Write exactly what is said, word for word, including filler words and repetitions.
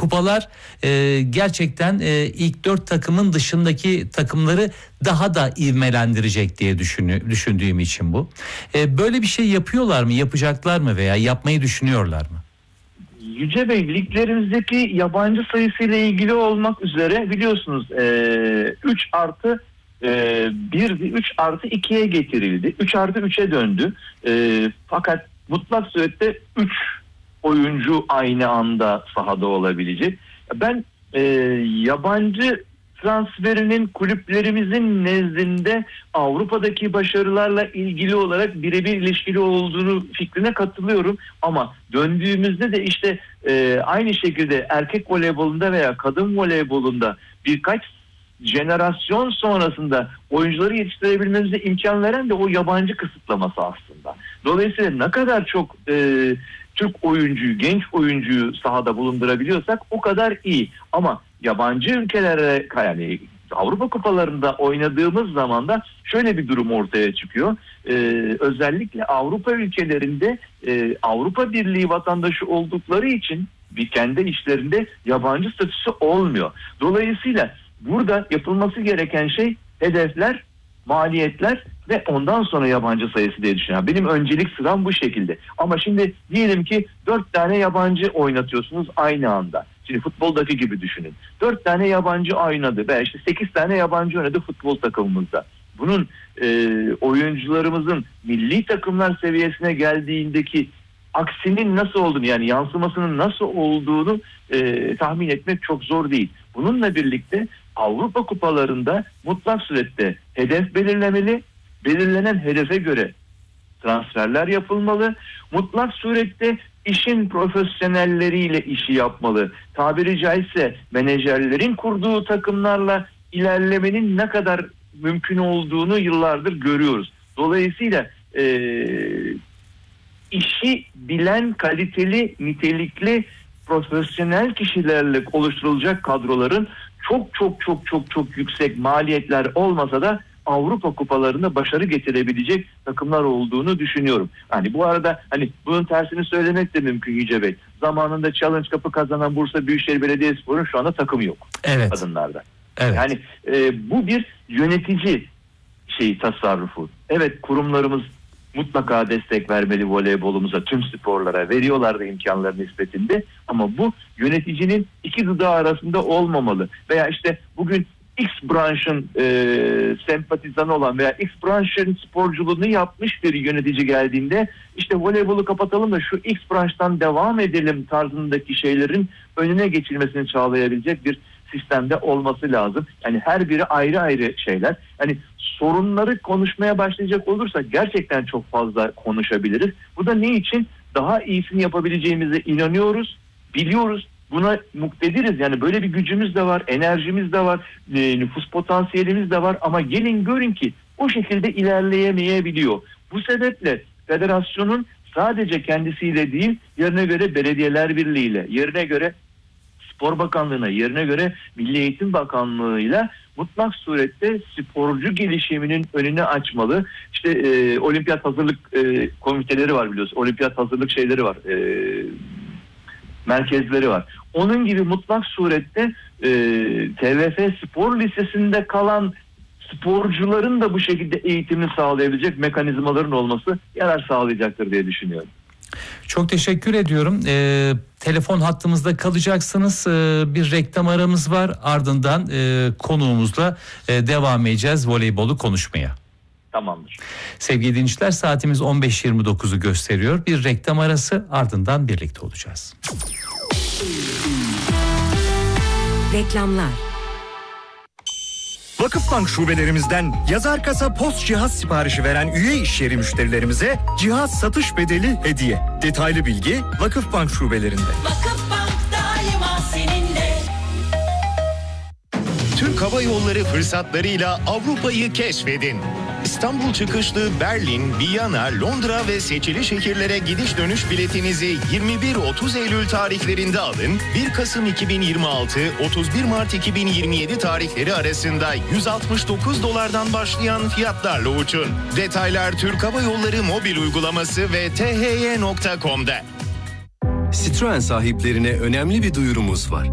kupalar e, gerçekten e, ilk dört takımın dışındaki takımları daha da ivmelendirecek diye düşünü, düşündüğüm için bu. E, böyle bir şey yapıyorlar mı, yapacaklar mı veya yapmayı düşünüyorlar mı? Yüce Bey, liglerimizdeki yabancı sayısıyla ilgili olmak üzere biliyorsunuz üç artı bir, üç artı ikiye getirildi. üç artı üçe döndü. E, fakat mutlak surette üç oyuncu aynı anda sahada olabilecek. Ben e, yabancı transferinin kulüplerimizin nezdinde Avrupa'daki başarılarla ilgili olarak birebir ilişkili olduğunu fikrine katılıyorum. Ama döndüğümüzde de işte e, aynı şekilde erkek voleybolunda veya kadın voleybolunda birkaç jenerasyon sonrasında oyuncuları yetiştirebilmemize imkan veren de o yabancı kısıtlaması aslında. Dolayısıyla ne kadar çok e, Türk oyuncuyu, genç oyuncuyu sahada bulundurabiliyorsak o kadar iyi. Ama yabancı ülkelere, yani Avrupa kupalarında oynadığımız zaman da şöyle bir durum ortaya çıkıyor. Ee, özellikle Avrupa ülkelerinde e, Avrupa Birliği vatandaşı oldukları için bir kendi işlerinde yabancı statüsü olmuyor. Dolayısıyla burada yapılması gereken şey hedefler, maliyetler ve ondan sonra yabancı sayısı diye düşünüyorum. Benim öncelik sıram bu şekilde. Ama şimdi diyelim ki dört tane yabancı oynatıyorsunuz aynı anda. Şimdi futboldaki gibi düşünün. Dört tane yabancı oynadı veya işte sekiz tane yabancı oynadı futbol takımımızda. Bunun e, oyuncularımızın milli takımlar seviyesine geldiğindeki aksinin nasıl olduğunu, yani yansımasının nasıl olduğunu e, tahmin etmek çok zor değil. Bununla birlikte Avrupa kupalarında mutlak surette hedef belirlemeli, belirlenen hedefe göre transferler yapılmalı. Mutlak surette işin profesyonelleriyle işi yapmalı. Tabiri caizse menajerlerin kurduğu takımlarla ilerlemenin ne kadar mümkün olduğunu yıllardır görüyoruz. Dolayısıyla e, işi bilen, kaliteli, nitelikli, profesyonel kişilerle oluşturulacak kadroların çok çok çok çok çok yüksek maliyetler olmasa da Avrupa kupalarında başarı getirebilecek takımlar olduğunu düşünüyorum. Hani bu arada hani bunun tersini söylemek de mümkün Yüce Bey. Zamanında Challenge Cup'ı kazanan Bursa Büyükşehir Belediyespor'un şu anda takımı yok. Evet. Kadınlarda. Evet. Yani e, bu bir yönetici şey tasarrufu. Evet, kurumlarımız mutlaka destek vermeli voleybolumuza, tüm sporlara veriyorlar da imkanları nispetinde, ama bu yöneticinin iki dudağı arasında olmamalı. Veya işte bugün X branşın e, sempatizanı olan veya X branşın sporculuğunu yapmış bir yönetici geldiğinde işte voleybolu kapatalım da şu X branştan devam edelim tarzındaki şeylerin önüne geçilmesini sağlayabilecek bir sistemde olması lazım. Yani her biri ayrı ayrı şeyler. Yani sorunları konuşmaya başlayacak olursak gerçekten çok fazla konuşabiliriz. Bu da ne için? Daha iyisini yapabileceğimize inanıyoruz, biliyoruz. Buna muktediriz. Yani böyle bir gücümüz de var, enerjimiz de var, e, nüfus potansiyelimiz de var, ama gelin görün ki o şekilde ilerleyemeyebiliyor. Bu sebeple federasyonun sadece kendisiyle değil, yerine göre Belediyeler Birliği'yle, yerine göre Spor Bakanlığı'na, yerine göre Milli Eğitim Bakanlığı'yla mutlak surette sporcu gelişiminin önünü açmalı. İşte e, olimpiyat hazırlık e, komiteleri var biliyorsun. Olimpiyat hazırlık şeyleri var. E, merkezleri var. Onun gibi mutlak surette e, T V F Spor Lisesi'nde kalan sporcuların da bu şekilde eğitimini sağlayabilecek mekanizmaların olması yarar sağlayacaktır diye düşünüyorum. Çok teşekkür ediyorum. Ee, telefon hattımızda kalacaksınız. Ee, bir reklam aramız var. Ardından e, konuğumuzla e, devam edeceğiz voleybolu konuşmaya. Tamamdır. Sevgili dinleyiciler, saatimiz on beş yirmi dokuzu gösteriyor. Bir reklam arası, ardından birlikte olacağız. Reklamlar. Vakıfbank şubelerimizden yazar kasa post cihaz siparişi veren üye işyeri müşterilerimize cihaz satış bedeli hediye. Detaylı bilgi Vakıfbank şubelerinde. Vakıfbank daima seninle. Türk Hava Yolları fırsatlarıyla Avrupa'yı keşfedin. İstanbul çıkışlı Berlin, Viyana, Londra ve seçili şehirlere gidiş dönüş biletinizi yirmi bir otuz Eylül tarihlerinde alın. bir Kasım iki bin yirmi altı otuz bir Mart iki bin yirmi yedi tarihleri arasında yüz altmış dokuz dolardan başlayan fiyatlarla uçun. Detaylar Türk Hava Yolları mobil uygulaması ve t h y nokta com'da. Citroen sahiplerine önemli bir duyurumuz var.